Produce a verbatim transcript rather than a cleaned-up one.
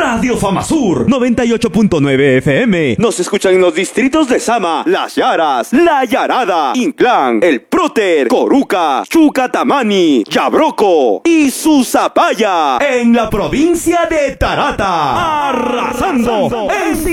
Radio Famasur noventa y ocho punto nueve F M. Nos escuchan en los distritos de Sama, Las Yaras, La Yarada, Inclán, El Próter, Coruca, Chucatamani, Yabroco y Susapaya en la provincia de Tarata. Arrasando en